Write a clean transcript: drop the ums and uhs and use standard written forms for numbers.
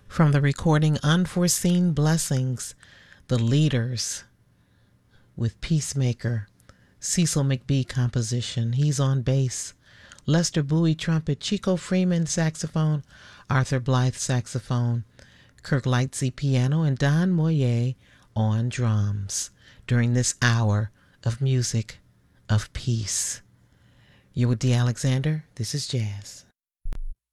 From the recording Unforeseen Blessings, The Leaders with Peacemaker, Cecil McBee composition. He's on bass. Lester Bowie trumpet, Chico Freeman saxophone, Arthur Blythe saxophone, Kirk Lightsey piano, and Don Moyer on drums during this hour of music of peace. You're with Dee Alexander. This is Jazz.